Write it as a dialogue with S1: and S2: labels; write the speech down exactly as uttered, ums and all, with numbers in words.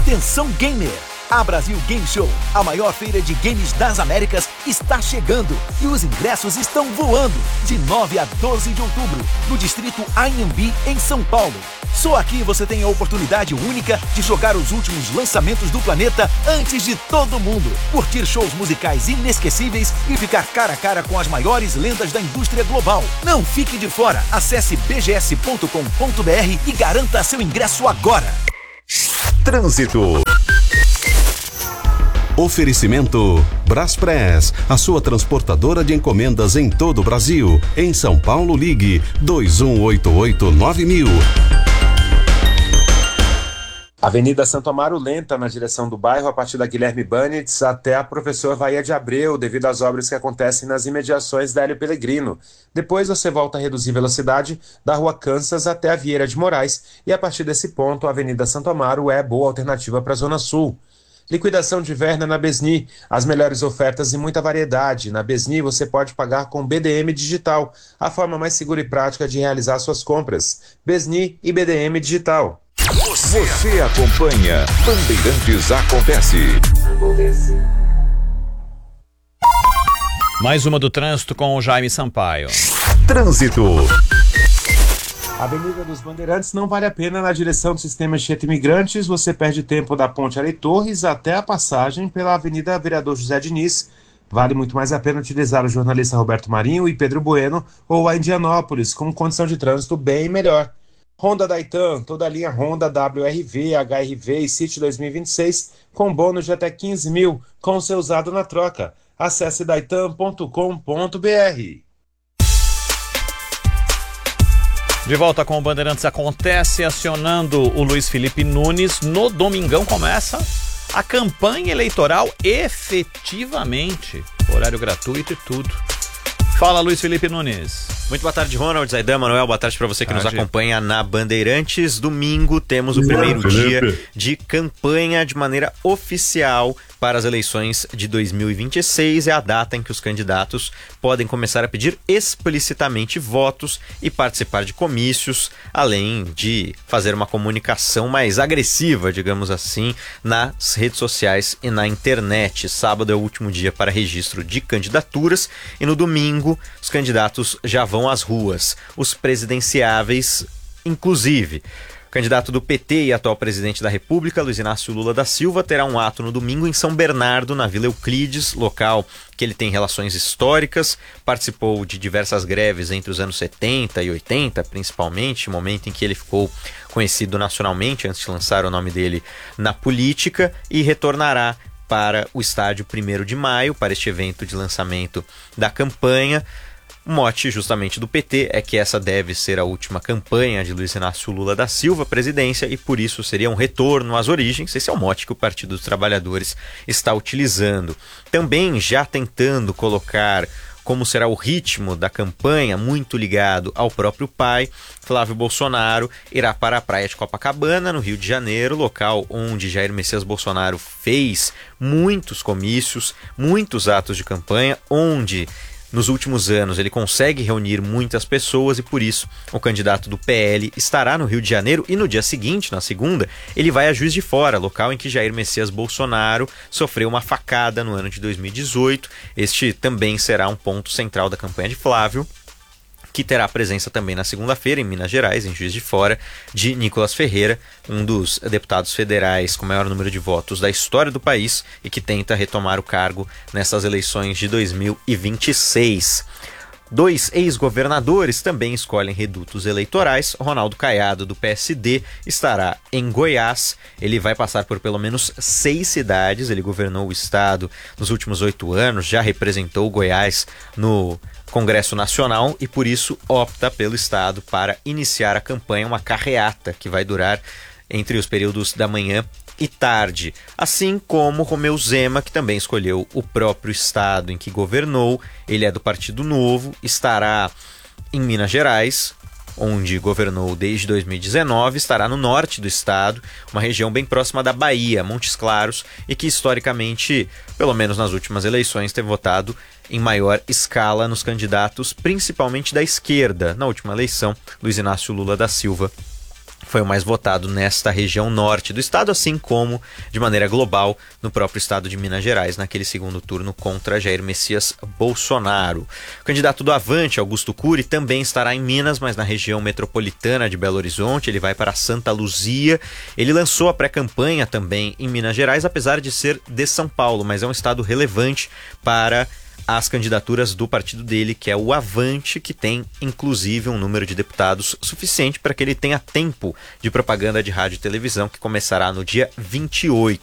S1: Atenção gamer! A Brasil Game Show, a maior feira de games das Américas, está chegando e os ingressos estão voando de nove a doze de outubro, no distrito A M B, em São Paulo. Só aqui você tem a oportunidade única de jogar os últimos lançamentos do planeta antes de todo mundo, curtir shows musicais inesquecíveis e ficar cara a cara com as maiores lendas da indústria global. Não fique de fora, acesse b g s ponto com ponto b r e garanta seu ingresso agora.
S2: Trânsito. Oferecimento Braspress, a sua transportadora de encomendas em todo o Brasil. Em São Paulo, ligue dois um oito oito nove mil.
S3: Avenida Santo Amaro lenta na direção do bairro a partir da Guilherme Banitz até a Professor Vaia de Abreu, devido às obras que acontecem nas imediações da Hélio Pellegrino. Depois você volta a reduzir velocidade da Rua Kansas até a Vieira de Moraes e a partir desse ponto a Avenida Santo Amaro é boa alternativa para a Zona Sul. Liquidação de inverno na Besni, as melhores ofertas e muita variedade. Na Besni você pode pagar com B D M Digital, a forma mais segura e prática de realizar suas compras. Besni e B D M Digital.
S4: Você, você acompanha Bandeirantes Acontece.
S5: Mais uma do trânsito com o Jaime Sampaio.
S2: Trânsito.
S3: Avenida dos Bandeirantes não vale a pena na direção do sistema Anchieta Imigrantes. Você perde tempo da Ponte Ari Torres até a passagem pela Avenida Vereador José Diniz. Vale muito mais a pena utilizar o jornalista Roberto Marinho e Pedro Bueno ou a Indianópolis, com condição de trânsito bem melhor. Honda Daitan, toda a linha Honda W R V, H R V e City dois mil e vinte e seis, com bônus de até quinze mil, com seu usado na troca. Acesse daitan ponto com ponto b r.
S5: De volta com o Bandeirantes Acontece, acionando o Luiz Felipe Nunes. No domingão começa a campanha eleitoral efetivamente. Horário gratuito e tudo. Fala, Luiz Felipe Nunes.
S6: Muito boa tarde, Ronald, Zaidan, Manuel. Boa tarde para você que tarde. nos acompanha na Bandeirantes. Domingo temos o primeiro Olá, dia de campanha de maneira oficial para as eleições de dois mil e vinte e seis. É a data em que os candidatos podem começar a pedir explicitamente votos e participar de comícios, além de fazer uma comunicação mais agressiva, digamos assim, nas redes sociais e na internet. Sábado é o último dia para registro de candidaturas e no domingo os candidatos já vão às ruas, os presidenciáveis inclusive. O candidato do P T e atual presidente da República, Luiz Inácio Lula da Silva, terá um ato no domingo em São Bernardo, na Vila Euclides, local que ele tem relações históricas, participou de diversas greves entre os anos setenta e oitenta, principalmente, momento em que ele ficou conhecido nacionalmente, antes de lançar o nome dele na política, e retornará para o estádio primeiro de maio, para este evento de lançamento da campanha. O mote justamente do P T é que essa deve ser a última campanha de Luiz Inácio Lula da Silva à presidência e por isso seria um retorno às origens. Esse é o mote que o Partido dos Trabalhadores está utilizando. Também já tentando colocar como será o ritmo da campanha, muito ligado ao próprio pai, Flávio Bolsonaro irá para a praia de Copacabana, no Rio de Janeiro, local onde Jair Messias Bolsonaro fez muitos comícios, muitos atos de campanha, onde nos últimos anos ele consegue reunir muitas pessoas e por isso o candidato do P L estará no Rio de Janeiro e no dia seguinte, na segunda, ele vai a Juiz de Fora, local em que Jair Messias Bolsonaro sofreu uma facada no ano de dois mil e dezoito. Este também será um ponto central da campanha de Flávio, que terá presença também na segunda-feira em Minas Gerais, em Juiz de Fora, de Nicolas Ferreira, um dos deputados federais com maior número de votos da história do país e que tenta retomar o cargo nessas eleições de dois mil e vinte e seis. Dois ex-governadores também escolhem redutos eleitorais. Ronaldo Caiado, do P S D, estará em Goiás. Ele vai passar por pelo menos seis cidades. Ele governou o estado nos últimos oito anos, já representou Goiás no Congresso Nacional e por isso opta pelo estado para iniciar a campanha, uma carreata que vai durar entre os períodos da manhã e tarde, assim como Romeu Zema, que também escolheu o próprio estado em que governou. Ele é do Partido Novo, estará em Minas Gerais, onde governou desde dois mil e dezenove, estará no norte do estado, uma região bem próxima da Bahia, Montes Claros, e que historicamente, pelo menos nas últimas eleições, teve votado em maior escala nos candidatos, principalmente da esquerda. Na última eleição, Luiz Inácio Lula da Silva foi o mais votado nesta região norte do estado, assim como, de maneira global, no próprio estado de Minas Gerais, naquele segundo turno contra Jair Messias Bolsonaro. O candidato do Avante, Augusto Cury, também estará em Minas, mas na região metropolitana de Belo Horizonte. Ele vai para Santa Luzia. Ele lançou a pré-campanha também em Minas Gerais, apesar de ser de São Paulo, mas é um estado relevante para as candidaturas do partido dele, que é o Avante, que tem inclusive um número de deputados suficiente para que ele tenha tempo de propaganda de rádio e televisão, que começará no dia vinte e oito.